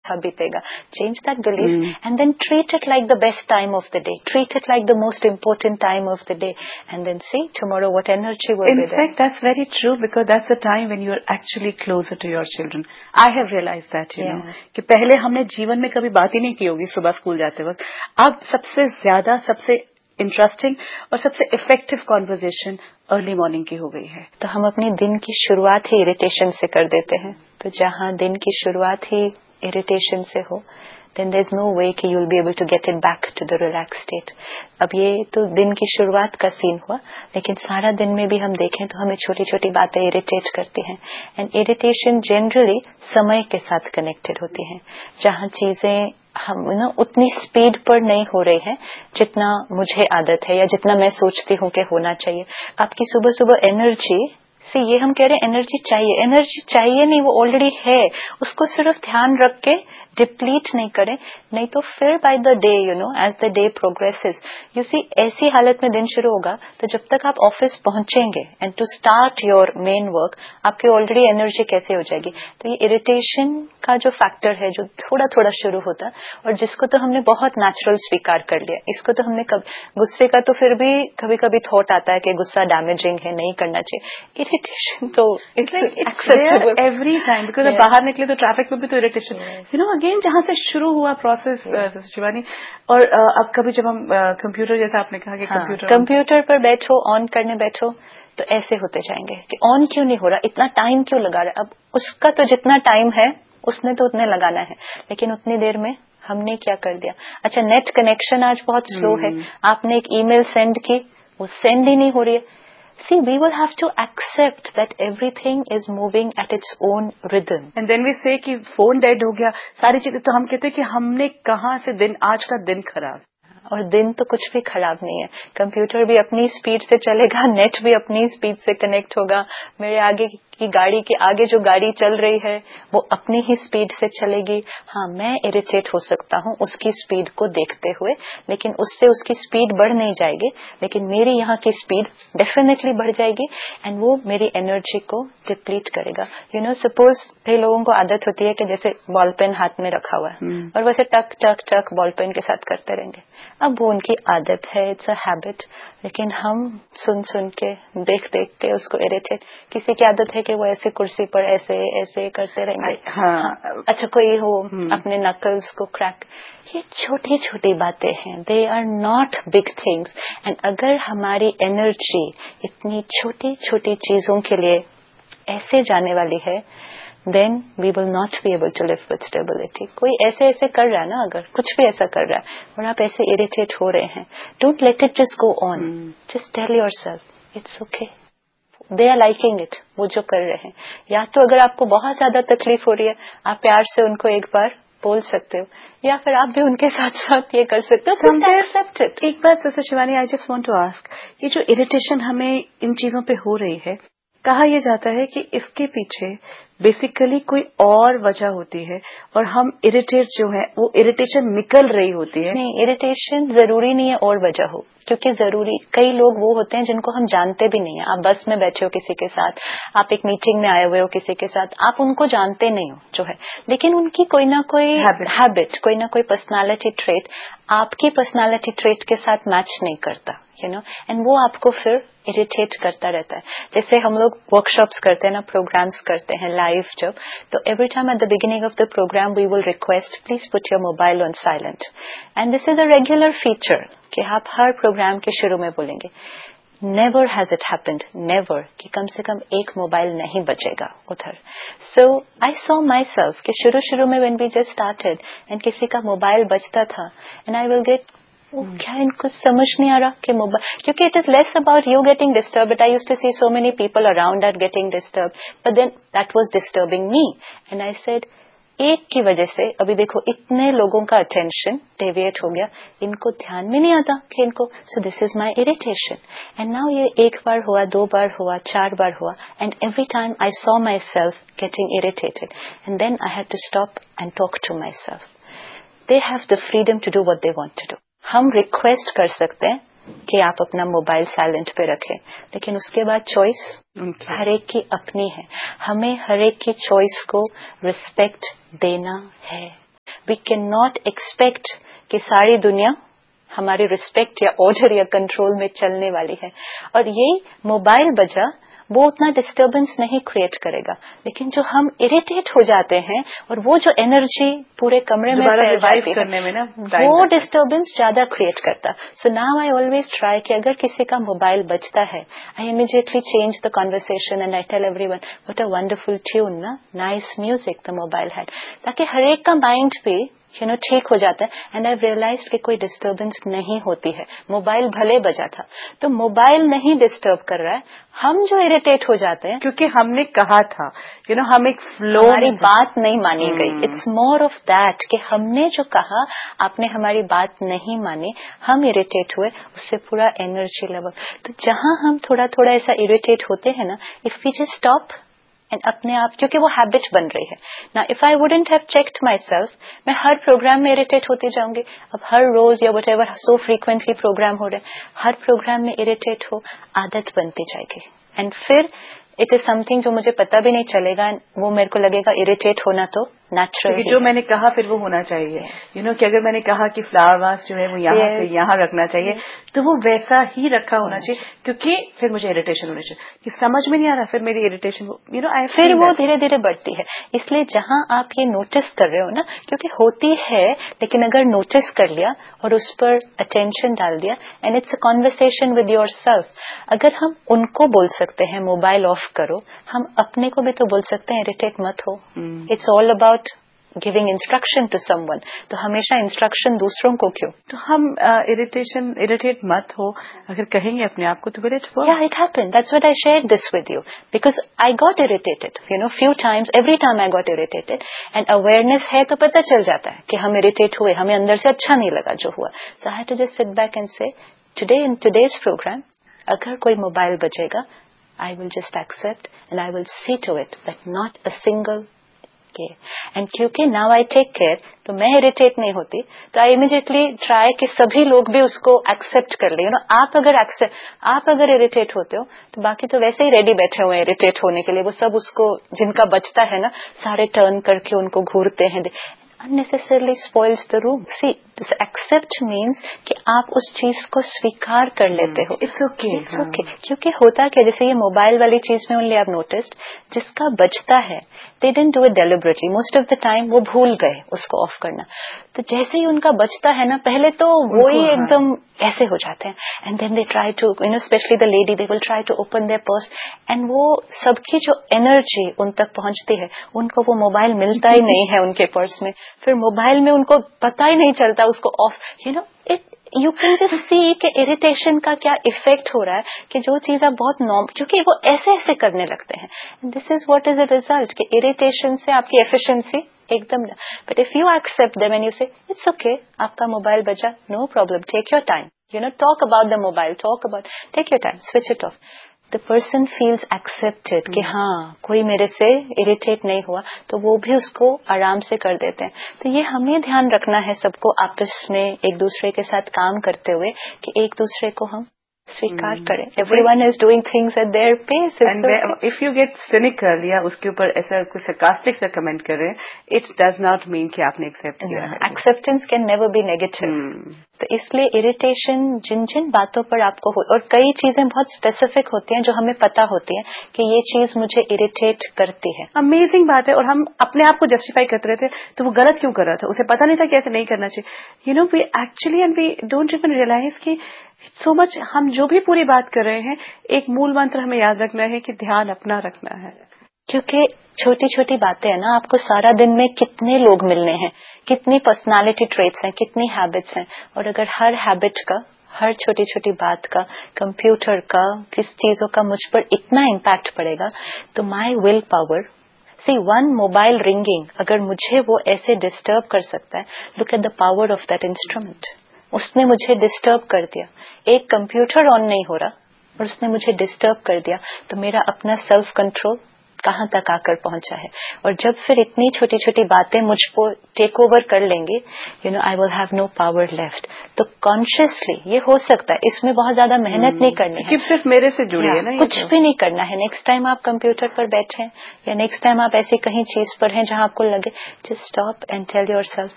अच्छा बीतेगा. Change that belief and then treat it like the best time of the day. Treat it like the most important time of the day. And then see tomorrow what energy will be there. In fact, that's very true because that's the time when you are actually closer to your children. I have realized that, you know, کہ پہلے ہم نے جیون میں کبھی بات ہی نہیں کی ہوگی صبح اسکول جاتے وقت. اب سب سے زیادہ سب سے انٹرسٹنگ اور سب سے افیکٹو کانورزیشن ارلی مارننگ کی ہو گئی ہے. تو ہم اپنی دن کی شروعات ہی اریٹیشن سے کر دیتے ہیں. تو جہاں دن کی شروعات ہی اریٹیشن سے ہو, then there is no way کہ you'll be able to get it back to the relaxed state. اب یہ تو دن کی شروعات کا سین ہوا, لیکن سارا دن میں بھی ہم دیکھیں تو ہمیں چھوٹی چھوٹی باتیں اریٹیٹ کرتی ہیں. اینڈ اریٹیشن جنرلی سمے کے ساتھ کنیکٹڈ ہوتی ہیں, جہاں چیزیں ہم اتنی اسپیڈ پر نہیں ہو رہی ہیں جتنا مجھے عادت ہے یا جتنا میں سوچتی ہوں کہ ہونا چاہیے. آپ کی صبح صبح انرجی یہ ہم کہہ رہے ہیں انرجی چاہیے نہیں, وہ آلریڈی ہے. اس کو صرف دھیان رکھ کے ڈپلیٹ نہیں کریں, نہیں تو پھر by the day as the day progresses you سی ایسی حالت میں دن شروع ہوگا تو جب تک آپ آفس پہنچیں گے and to start your main work آپ کی آلریڈی انرجی کیسے ہو جائے گی. تو یہ اریٹیشن کا جو فیکٹر ہے جو تھوڑا تھوڑا شروع ہوتا اور جس کو تو ہم نے بہت نیچرل سویکار کر لیا, اس کو تو ہم نے غصے کا تو پھر بھی کبھی کبھی تھاٹ آتا ہے کہ غصہ ڈیمیجنگ ہے, نہیں کرنا چاہیے. اریٹیشن تو ایوری ٹائم بیکاز باہر نکلے تو ٹریفک میں بھی تو اریٹیشن اگین جہاں سے شروع ہوا پروسیس شیوانی. اور اب کبھی جب ہم کمپیوٹر جیسا آپ نے کہا کہ کمپیوٹر پر بیٹھو آن کرنے بیٹھو تو ایسے ہوتے جائیں گے کہ آن کیوں نہیں ہو رہا, اتنا ٹائم کیوں لگا رہا ہے. اب اس کا تو جتنا ٹائم ہے اس نے تو اتنے لگانا ہے, لیکن اتنی دیر میں ہم نے کیا کر دیا. اچھا نیٹ کنیکشن آج بہت سلو ہے, آپ نے ایک ای میل سینڈ کی, وہ سینڈ ہی نہیں ہو رہی ہے. See, we will have to accept that everything is moving at its own rhythm. And then we say کہ فون ڈیڈ ہو گیا, ساری چیزیں, تو ہم کہتے ہیں کہ ہم نے کہاں سے آج کا دن خراب. اور دن تو کچھ بھی خراب نہیں ہے. کمپیوٹر بھی اپنی اسپیڈ سے چلے گا, نیٹ بھی اپنی اسپیڈ سے کنیکٹ ہوگا, میرے آگے کی گاڑی کے آگے جو گاڑی چل رہی ہے وہ اپنی ہی اسپیڈ سے چلے گی. ہاں میں اریٹیٹ ہو سکتا ہوں اس کی اسپیڈ کو دیکھتے ہوئے, لیکن اس سے اس کی اسپیڈ بڑھ نہیں جائے گی, لیکن میری یہاں کی اسپیڈ ڈیفینیٹلی بڑھ جائے گی اینڈ وہ میری انرجی کو ڈپلیٹ کرے گا. سپوز کئی لوگوں کو عادت ہوتی ہے کہ جیسے بال پین ہاتھ میں رکھا ہوا ہے اور ویسے ٹک ٹک ٹک بال پین کے ساتھ کرتے رہیں گے. اب وہ ان کی عادت ہے, اٹس اے ہیبٹ, لیکن ہم سن کے دیکھ کے اس کو اریٹیٹ. کسی کی عادت ہے کہ وہ ایسے کرسی پر ایسے کرتے رہیں گے. اچھا کوئی ہو اپنے نکلز کو کریک. یہ چھوٹی چھوٹی باتیں ہیں, they are not big things. And اگر ہماری انرجی اتنی چھوٹی چھوٹی چیزوں کے لیے ایسے جانے والی ہے, then we will not be able to live with stability. کوئی ایسے کر رہا ہے نا, اگر کچھ بھی ایسا کر رہا ہے اور آپ ایسے اریٹیٹ ہو رہے ہیں, don't let it just go on. Just tell yourself it's okay. They are liking it. وہ جو کر رہے ہیں, یا تو اگر آپ کو بہت زیادہ تکلیف ہو رہی ہے آپ پیار سے ان کو ایک بار بول سکتے ہو, یا پھر آپ بھی ان کے ساتھ ساتھ یہ کر سکتے ہو. Accept it. ایک بات سر Shivani, I just want to ask, یہ جو اریٹیشن ہمیں ان چیزوں پہ ہو رہی ہے, کہا یہ جاتا ہے کہ اس کے پیچھے بیسیکلی کوئی اور وجہ ہوتی ہے اور ہم اریٹیٹ جو ہے وہ اریٹیشن نکل رہی ہوتی ہے. نہیں, اریٹیشن ضروری نہیں ہے اور وجہ ہو, کیونکہ ضروری کئی لوگ وہ ہوتے ہیں جن کو ہم جانتے بھی نہیں ہیں. آپ بس میں بیٹھے ہو کسی کے ساتھ, آپ ایک میٹنگ میں آئے ہوئے ہو کسی کے ساتھ, آپ ان کو جانتے نہیں ہو جو ہے, لیکن ان کی کوئی نہ کوئی ہیبٹ, کوئی نہ کوئی پرسنالٹی ٹریٹ آپ کی پرسنالٹی ٹریٹ کے ساتھ میچ نہیں کرتا, اینڈ وہ آپ کو پھر اریٹیٹ کرتا رہتا ہے. جیسے ہم لوگ ورک شاپس کرتے ہیں نا, پروگرامس کرتے ہیں لائیو جب, تو every time at the beginning of the programme we will request please put your mobile on silent. And this is a regular feature کہ آپ ہر پروگرام کے شروع میں بولیں گے. Never has it happened, never, کہ کم سے کم ایک موبائل نہیں بچے گا ادھر. سو آئی سو مائی سیلف کہ شروع میں when we just started and کسی کا موبائل بچتا تھا, اینڈ آئی ول گیٹ کیا ان کو سمجھ نہیں آ رہا کہ موبائل, کیونکہ it is less about you getting disturb, but I use to C so many people around our getting disturb, but then that was disturbing me. And I said ایک کی وجہ سے ابھی دیکھو اتنے لوگوں کا اٹینشن ڈیویٹ ہو گیا, ان کو دھیان میں نہیں آتا کہ ان کو, سو دس از مائی اریٹیشن. اینڈ ناؤ یہ ایک بار ہوا, 2 بار ہوا, 4 بار ہوا, and every time I so my self getting irritated, and then I had to stop and talk to my self. They have the freedom to do what they want to do. ہم request کر سکتے ہیں کہ آپ اپنا mobile silent پہ رکھیں, لیکن اس کے بعد چوائس ہر ایک کی اپنی ہے. ہمیں ہر ایک کی چوائس کو رسپیکٹ دینا ہے. वी कैन नॉट एक्सपेक्ट कि सारी दुनिया हमारी रिस्पेक्ट या ऑर्डर या कंट्रोल में चलने वाली है. और यही मोबाइल बजा वो उतना डिस्टर्बेंस नहीं क्रिएट करेगा, लेकिन जो हम इरिटेट हो जाते हैं और वो जो एनर्जी पूरे कमरे में फैल जाती है वो डिस्टर्बेंस ज्यादा क्रिएट करता. So now I always try कि अगर किसी का मोबाइल बजता है, I immediately change the conversation and I tell everyone what a wonderful tune, ना nice music the mobile had, ताकि हर एक का माइंड भी ठीक हो जाता है. एंड आई रियलाइज कि कोई डिस्टर्बेंस नहीं होती है. मोबाइल भले बजा था तो मोबाइल नहीं डिस्टर्ब कर रहा है, हम जो इरिटेट हो जाते हैं क्योंकि हमने कहा था हम एक फ्लो, हमारी बात नहीं मानी गई. इट्स मोर ऑफ दैट कि हमने जो कहा आपने हमारी बात नहीं मानी, हम इरिटेट हुए, उससे पूरा एनर्जी लेवल. तो जहां हम थोड़ा थोड़ा ऐसा इरिटेट होते हैं ना, if we just stop and अपने आप, क्योंकि वो हैबिट बन रही है ना. If I wouldn't have checked my self, मैं हर प्रोग्राम में इरिटेट होती जाऊंगी. अब हर रोज या व्हाटएवर सो फ्रीक्वेंटली प्रोग्राम हो रहे, हर प्रोग्राम में इरिटेट हो, आदत बनती जाएगी. एंड फिर इट इज समथिंग जो मुझे पता भी नहीं चलेगा, वो मेरे को लगेगा इरिटेट होना तो नेचुरल. जो मैंने कहा फिर वो होना चाहिए. कि अगर मैंने कहा कि फ्लावर वास जो है वो यहाँ से यहाँ रखना चाहिए, तो वो वैसा ही रखा होना चाहिए, क्योंकि फिर मुझे इरिटेशन होनी चाहिए कि समझ में नहीं आ रहा, फिर मेरी इरिटेशन फिर वो धीरे धीरे बढ़ती है. इसलिए जहां आप ये नोटिस कर रहे हो ना, क्योंकि होती है, लेकिन अगर नोटिस कर लिया और उस पर अटेंशन डाल दिया, and it's a conversation with your self. अगर हम उनको बोल सकते हैं मोबाइल ऑफ करो, हम अपने को भी तो बोल सकते हैं इरिटेट मत हो. It's all about giving instruction to someone. तो हमेशा इंस्ट्रक्शन दूसरों को क्यों? तो हम इरिटेट मत हो अगर कहेंगे अपने आप को तो फिर yeah, it happened. That's what I shared this with you, because I got irritated, few times. Every time I got irritated, and awareness है तो पता चल जाता है कि हम irritate हुए, हमें अंदर से अच्छा नहीं लगा जो हुआ. So I had to just sit back and say, today in today's program, अगर कोई मोबाइल बजेगा, I will just accept and I will see to it that not a single and क्योंकि नाउ आई टेक केयर, तो मैं irritate नहीं होती. तो I immediately try कि सभी लोग भी उसको एक्सेप्ट कर ले. आप अगर इरिटेट होते हो तो बाकी तो वैसे ही रेडी बैठे हुए हैं इरिटेट होने के लिए. वो सब उसको जिनका बचता है ना, सारे टर्न करके उनको घूरते हैं. unnecessarily spoils the room. See, this accept means कि आप उस चीज को स्वीकार कर लेते हो. It's okay. It's okay. क्योंकि होता क्या, जैसे ये मोबाइल वाली चीज में ओनली आप नोटिस्ड, जिसका बचता है they didn't do it deliberately. Most of the time वो भूल गए उसको ऑफ करना. तो जैसे ही उनका बचता है ना, पहले तो वो ही एकदम ऐसे हो जाते हैं. And then they try to specially the lady, they will try to open there purse, and वो सबकी जो एनर्जी उन तक पहुंचती है, उनको वो मोबाइल मिलता ही नहीं है उनके पर्स में. फिर मोबाइल में उनको पता ही नहीं चलता उसको of. You can just see कि इरिटेशन का क्या इफेक्ट हो रहा है, कि जो चीज आप बहुत क्योंकि वो ऐसे ऐसे करने लगते हैं. This is what is a result, कि इरिटेशन से आपकी एफिशिएंसी एकदम. But if you accept them and you से इट्स ओके, आपका मोबाइल बजा, no problem, take your time, talk about the mobile, take your time, switch it of. The person feels accepted कि हाँ कोई मेरे से इरिटेट नहीं हुआ, तो वो भी उसको आराम से कर देते हैं. तो ये हमें ध्यान रखना है सबको आपस में एक दूसरे के साथ काम करते हुए, कि एक दूसरे को हम स्वीकार करें. Everyone is doing things at there pace. And if you get cynical या उसके ऊपर ऐसा कुछ sarcastic सा कमेंट कर रहे हैं, इट डज नॉट मीन कि आपने एक्सेप्ट किया है. Acceptance can never be negative. तो इसलिए इरिटेशन जिन जिन बातों पर आपको हो, और कई चीजें बहुत स्पेसिफिक होती हैं जो हमें पता होती हैं कि ये चीज मुझे इरिटेट करती है. अमेजिंग बात है. और हम अपने आप को जस्टिफाई करते रहते हैं, तो वो गलत क्यों कर रहा था, उसे पता नहीं था कि ऐसे नहीं करना चाहिए. We actually and we don't even realise कि सो मच. हम जो भी पूरी बात कर रहे हैं, एक मूल मंत्र हमें याद रखना है कि ध्यान अपना रखना है. क्योंकि छोटी छोटी बातें हैं ना, आपको सारा दिन में कितने लोग मिलने हैं, कितनी पर्सनालिटी ट्रेट्स हैं, कितनी हैबिट्स हैं, और अगर हर हैबिट का, हर छोटी छोटी बात का, कंप्यूटर का, किस चीजों का मुझ पर इतना इम्पैक्ट पड़ेगा, तो my will power, C one mobile ringing अगर मुझे वो ऐसे डिस्टर्ब कर सकता है, look at the power of that instrument. उसने मुझे डिस्टर्ब कर दिया. एक कंप्यूटर ऑन नहीं हो रहा और उसने मुझे डिस्टर्ब कर दिया, तो मेरा अपना सेल्फ कंट्रोल कहाँ तक आकर पहुंचा है. और जब फिर इतनी छोटी छोटी बातें मुझको टेक ओवर कर लेंगे, I will have no power left. तो कॉन्शियसली ये हो सकता है, इसमें बहुत ज्यादा मेहनत नहीं करनी है, सिर्फ मेरे से जुड़ी है ना, कुछ भी नहीं करना है. नेक्स्ट टाइम आप कंप्यूटर पर बैठे या नेक्स्ट टाइम आप ऐसी कहीं चीज पर हैं जहां आपको लगे, just stop and tell yourself,